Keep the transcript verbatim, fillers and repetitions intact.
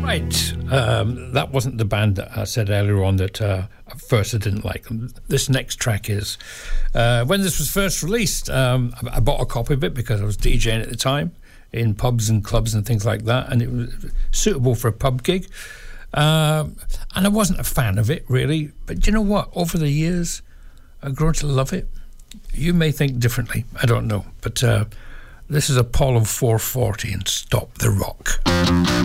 Right, um, that wasn't the band that I said earlier on that uh, at first I didn't like them. This next track is. Uh, when this was first released, um, I, I bought a copy of it because I was DJing at the time in pubs and clubs and things like that, and it was suitable for a pub gig. Um, and I wasn't a fan of it, really. But you know what? Over the years, I've grown to love it. You may think differently. I don't know. But uh, this is Apollo four forty and Stop the Rock.